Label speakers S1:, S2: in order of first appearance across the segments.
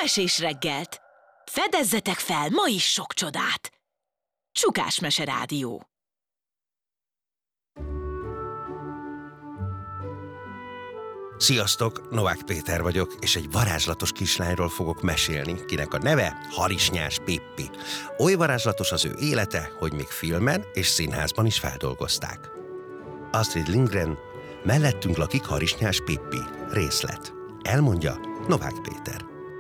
S1: Mesés reggelt! Fedezzetek fel ma is sok csodát! Csukás Mese Rádió.
S2: Sziasztok, Novák Péter vagyok, és egy varázslatos kislányról fogok mesélni, kinek a neve Harisnyás Pippi. Oly varázslatos az ő élete, hogy még filmen és színházban is feldolgozták. Astrid Lindgren, mellettünk lakik Harisnyás Pippi, részlet. Elmondja Novák Péter.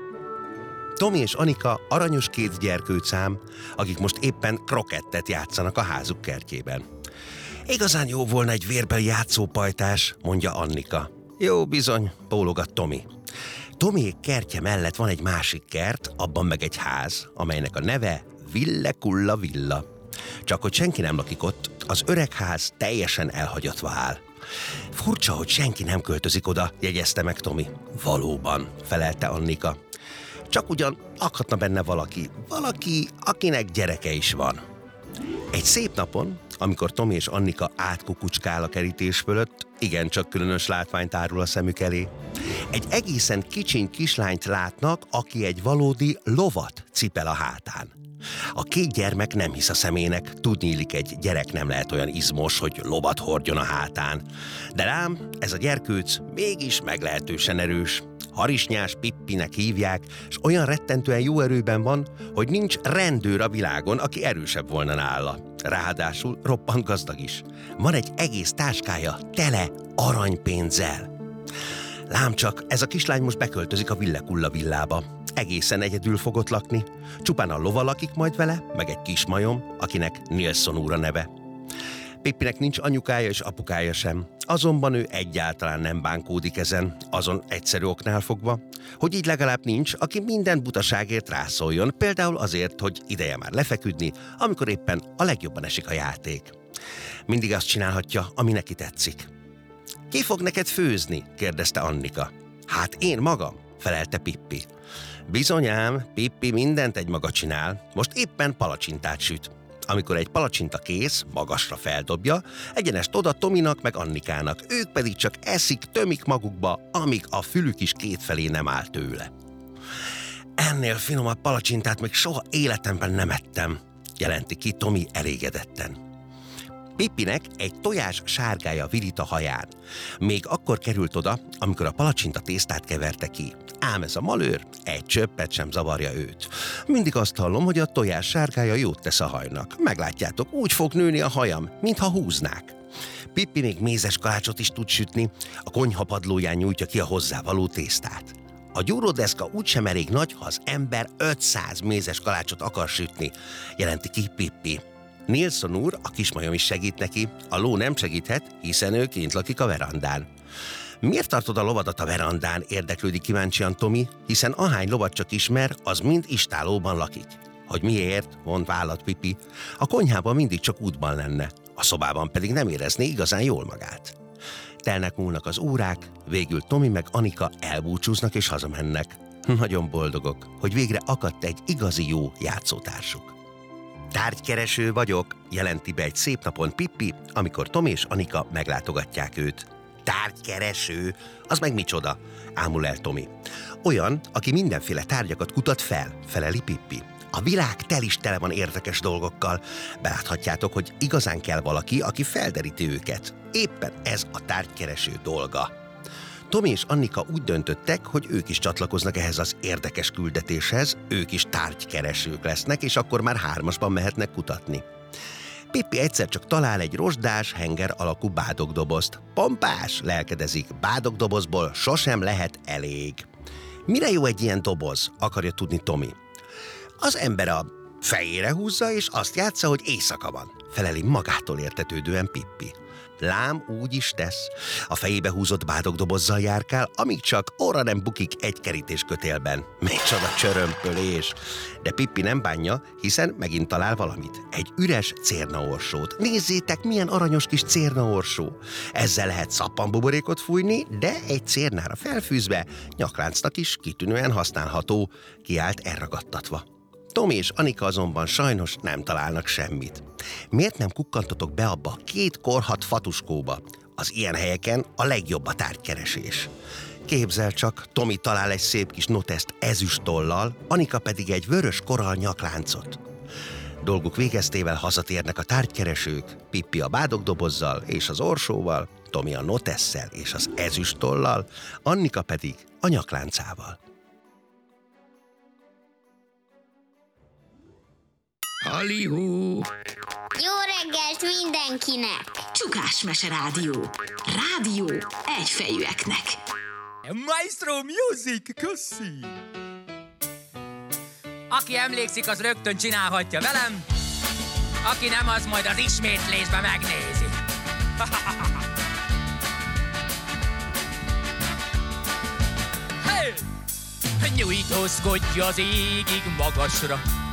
S2: Tomi és Anika aranyos két gyerkőcám, akik most éppen krokettet játszanak a házuk kertjében. Igazán jó volna egy vérbeli játszópajtás, mondja Annika. Jó bizony, bólogat Tomi. Tomiék kertje mellett van egy másik kert, abban meg egy ház, amelynek a neve Ville Kulla Villa. Csak hogy senki nem lakik ott, az öreg ház teljesen elhagyatva áll. Furcsa, hogy senki nem költözik oda, jegyezte meg Tomi. Valóban, felelte Annika. Csak ugyan lakhatna benne valaki, akinek gyereke is van. Egy szép napon, amikor Tomi és Annika átkukucskál a kerítés fölött, igencsak különös látványt árul a szemük elé. Egy egészen kicsiny kislányt látnak, aki egy valódi lovat cipel a hátán. A két gyermek nem hisz a szemének, tudniillik, egy gyerek nem lehet olyan izmos, hogy lovat hordjon a hátán. De lám, ez a gyerkőc mégis meglehetősen erős. Harisnyás Pippinek hívják, és olyan rettentően jó erőben van, hogy nincs rendőr a világon, aki erősebb volna nála. Ráadásul roppant gazdag is. Van egy egész táskája tele aranypénzzel. Lám csak, ez a kislány most beköltözik a Ville Kulla villába. Egészen egyedül fogott lakni. Csupán a lova lakik majd vele, meg egy kis majom, akinek Nilsson úr a neve. Pippinek nincs anyukája és apukája sem, azonban ő egyáltalán nem bánkódik ezen, azon egyszerű oknál fogva, hogy így legalább nincs, aki minden butaságért rászóljon, például azért, hogy ideje már lefeküdni, amikor éppen a legjobban esik a játék. Mindig azt csinálhatja, ami neki tetszik. Ki fog neked főzni? kérdezte Annika. Hát én magam, felelte Pippi. Bizonyám, Pippi mindent egymaga csinál, most éppen palacsintát süt. Amikor egy palacsinta kész, magasra feldobja, egyenest oda Tominak meg Annikának, ők pedig csak eszik, tömik magukba, amíg a fülük is kétfelé nem áll tőle. Ennél finomabb palacsintát még soha életemben nem ettem, jelenti ki Tomi elégedetten. Pippinek egy tojás sárgája virít a haján. Még akkor került oda, amikor a palacsinta tésztát keverte ki. Ám ez a malőr egy csöppet sem zavarja őt. Mindig azt hallom, hogy a tojás sárgája jót tesz a hajnak. Meglátjátok, úgy fog nőni a hajam, mintha húznák. Pippi még mézes kalácsot is tud sütni, a konyha padlóján nyújtja ki a hozzávaló tésztát. A gyúródeszka úgysem elég nagy, ha az ember 500 mézes kalácsot akar sütni, jelenti ki Pippi. Nilsson úr, a kismajom is segít neki, a ló nem segíthet, hiszen ő kint lakik a verandán. Miért tartod a lovadat a verandán, érdeklődik kíváncsian Tomi, hiszen ahány lovat csak ismer, az mind istálóban lakik. Hogy miért, mond vállat Pippi, a konyhában mindig csak útban lenne, a szobában pedig nem érezné igazán jól magát. Telnek múlnak az órák, végül Tomi meg Anika elbúcsúznak és hazamennek. Nagyon boldogok, hogy végre akadt egy igazi jó játszótársuk. Tárgykereső vagyok, jelenti be egy szép napon Pippi, amikor Tomi és Anika meglátogatják őt. Tárgykereső? Az meg micsoda? Ámul el Tomi. Olyan, aki mindenféle tárgyakat kutat fel, feleli Pippi. A világ tele van érdekes dolgokkal. Beláthatjátok, hogy igazán kell valaki, aki felderíti őket. Éppen ez a tárgykereső dolga. Tomi és Annika úgy döntöttek, hogy ők is csatlakoznak ehhez az érdekes küldetéshez, ők is tárgykeresők lesznek, és akkor már hármasban mehetnek kutatni. Pippi egyszer csak talál egy rozsdás, henger alakú bádogdobozt. Pompás, lelkedezik, bádogdobozból sosem lehet elég. Mire jó egy ilyen doboz, akarja tudni Tomi. Az ember a fejére húzza, és azt játsza, hogy éjszaka van, feleli magától értetődően Pippi. Lám úgy is tesz. A fejébe húzott bádogdobozzal járkál, amíg csak orra nem bukik egy kerítéskötélben. Micsoda csörömpölés! De Pippi nem bánja, hiszen megint talál valamit. Egy üres cérnaorsót. Nézzétek, milyen aranyos kis cérnaorsó! Ezzel lehet szappanbuborékot fújni, de egy cérnára felfűzve nyakláncnak is kitűnően használható, kiállt elragadtatva. Tomi és Anika azonban sajnos nem találnak semmit. Miért nem kukkantotok be abba a 2 korhadt fatuskóba? Az ilyen helyeken a legjobb a tárgykeresés. Képzel csak, Tomi talál egy szép kis noteszt ezüst tollal, Anika pedig egy vörös korall nyakláncot. Dolguk végeztével hazatérnek a tárgykeresők, Pippi a bádogdobozzal és az orsóval, Tomi a notesszel és az ezüst tollal, Annika pedig a nyakláncával.
S3: Halihú!
S4: Jó reggelt mindenkinek!
S1: Csukásmese rádió. Rádió egyfejűeknek.
S3: Maestro Music, köszi! Aki emlékszik, az rögtön csinálhatja velem, aki nem, az majd az ismétlésbe megnézi. Hey! Nyújtózkodj az égig magasra,